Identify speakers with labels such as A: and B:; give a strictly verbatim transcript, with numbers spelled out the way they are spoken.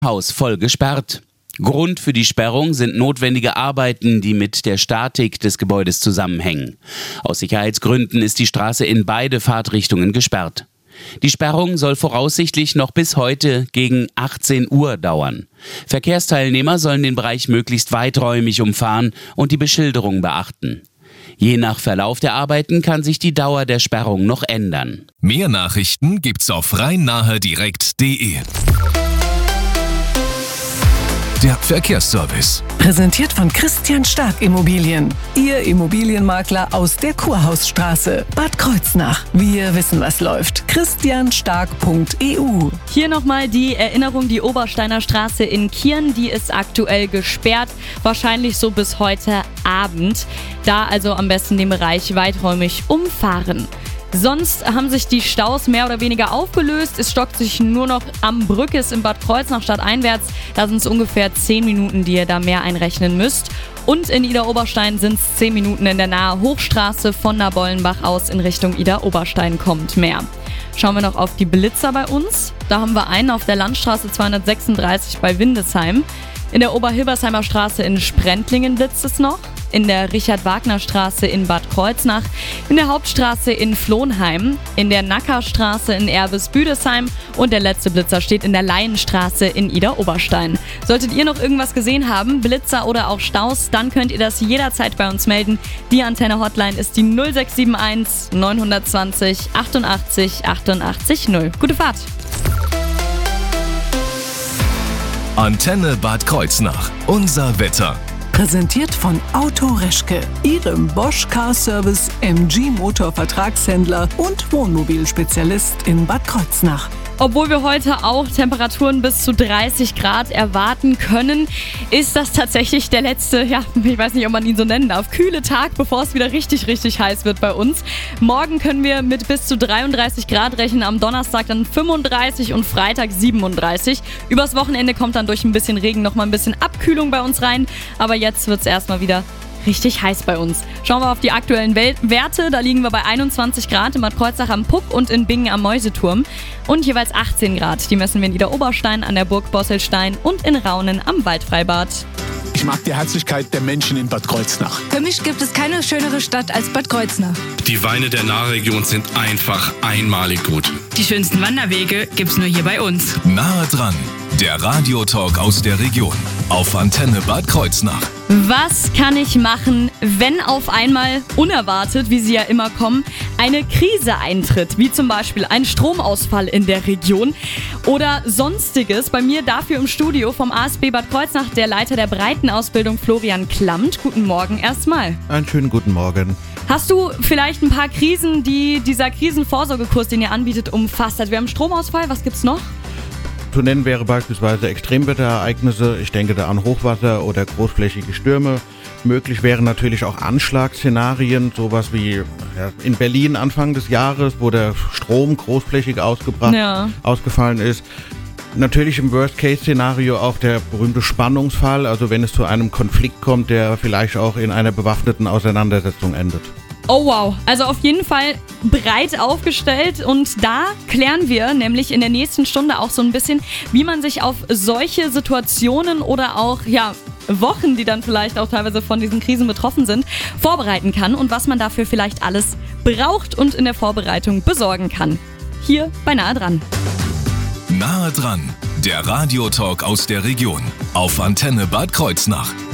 A: Haus voll gesperrt. Grund für die Sperrung sind notwendige Arbeiten, die mit der Statik des Gebäudes zusammenhängen. Aus Sicherheitsgründen ist die Straße in beide Fahrtrichtungen gesperrt. Die Sperrung soll voraussichtlich noch bis heute gegen achtzehn Uhr dauern. Verkehrsteilnehmer sollen den Bereich möglichst weiträumig umfahren und die Beschilderung beachten. Je nach Verlauf der Arbeiten kann sich die Dauer der Sperrung noch ändern.
B: Mehr Nachrichten gibt's auf rhein-nahe-direkt punkt de. Der Verkehrsservice.
C: Präsentiert von Christian Stark Immobilien. Ihr Immobilienmakler aus der Kurhausstraße, Bad Kreuznach. Wir wissen, was läuft. christian stark punkt e u.
D: Hier nochmal die Erinnerung, die Obersteiner Straße in Kirn, die ist aktuell gesperrt. Wahrscheinlich so bis heute Abend. Da also am besten den Bereich weiträumig umfahren. Sonst haben sich die Staus mehr oder weniger aufgelöst. Es stockt sich nur noch am Brückes in Bad Kreuznach stadteinwärts. Da sind es ungefähr zehn Minuten, die ihr da mehr einrechnen müsst. Und in Idar-Oberstein sind es zehn Minuten in der nahe Hochstraße von Nabollenbach aus in Richtung Idar-Oberstein kommt mehr. Schauen wir noch auf die Blitzer bei uns. Da haben wir einen auf der Landstraße zweihundertsechsunddreißig bei Windesheim. In der Oberhilbersheimer Straße in Sprentlingen blitzt es noch. In der Richard-Wagner-Straße in Bad Kreuznach, in der Hauptstraße in Flohnheim, in der Nackerstraße in Erbes-Büdesheim und der letzte Blitzer steht in der Laienstraße in Idar-Oberstein. Solltet ihr noch irgendwas gesehen haben, Blitzer oder auch Staus, dann könnt ihr das jederzeit bei uns melden. Die Antenne-Hotline ist die null sechs sieben eins neun zwei null achtundachtzig achtundachtzig null. Gute Fahrt!
B: Antenne Bad Kreuznach. Unser Wetter.
C: Präsentiert von Auto Reschke, Ihrem Bosch Car Service M G Motor Vertragshändler und Wohnmobilspezialist in Bad Kreuznach.
D: Obwohl wir heute auch Temperaturen bis zu dreißig Grad erwarten können, ist das tatsächlich der letzte, ja, ich weiß nicht, ob man ihn so nennen darf, kühle Tag, bevor es wieder richtig, richtig heiß wird bei uns. Morgen können wir mit bis zu dreiunddreißig Grad rechnen, am Donnerstag dann fünfunddreißig und Freitag siebenunddreißig. Übers Wochenende kommt dann durch ein bisschen Regen nochmal ein bisschen Abkühlung bei uns rein, aber jetzt wird es erstmal wieder richtig heiß bei uns. Schauen wir auf die aktuellen Wel- Werte. Da liegen wir bei einundzwanzig Grad in Bad Kreuznach am Puck und in Bingen am Mäuseturm. Und jeweils achtzehn Grad. Die messen wir in Idar-Oberstein, an der Burg Bosselstein und in Raunen am Waldfreibad.
E: Ich mag die Herzlichkeit der Menschen in Bad Kreuznach.
F: Für mich gibt es keine schönere Stadt als Bad Kreuznach.
G: Die Weine der Nahregion sind einfach einmalig gut.
H: Die schönsten Wanderwege gibt's nur hier bei uns.
B: Nahe dran. Der Radiotalk aus der Region. Auf Antenne Bad Kreuznach.
D: Was kann ich machen, wenn auf einmal, unerwartet, wie sie ja immer kommen, eine Krise eintritt, wie zum Beispiel ein Stromausfall in der Region oder sonstiges? Bei mir dafür im Studio vom A S B Bad Kreuznach der Leiter der Breitenausbildung Florian Klammt. Guten Morgen erstmal.
I: Einen schönen guten Morgen.
D: Hast du vielleicht ein paar Krisen, die dieser Krisenvorsorgekurs, den ihr anbietet, umfasst? Also wir haben Stromausfall, was gibt's noch?
I: Zu nennen wäre beispielsweise Extremwetterereignisse, ich denke da an Hochwasser oder großflächige Stürme. Möglich wären natürlich auch Anschlagsszenarien, sowas wie ja, in Berlin Anfang des Jahres, wo der Strom großflächig ausgebracht,
D: ja.
I: ausgefallen ist. Natürlich im Worst-Case-Szenario auch der berühmte Spannungsfall, also wenn es zu einem Konflikt kommt, der vielleicht auch in einer bewaffneten Auseinandersetzung endet.
D: Oh wow, also auf jeden Fall breit aufgestellt und da klären wir nämlich in der nächsten Stunde auch so ein bisschen, wie man sich auf solche Situationen oder auch ja Wochen, die dann vielleicht auch teilweise von diesen Krisen betroffen sind, vorbereiten kann und was man dafür vielleicht alles braucht und in der Vorbereitung besorgen kann. Hier bei Nahe dran.
B: Nahe dran, der Radiotalk aus der Region. Auf Antenne Bad Kreuznach.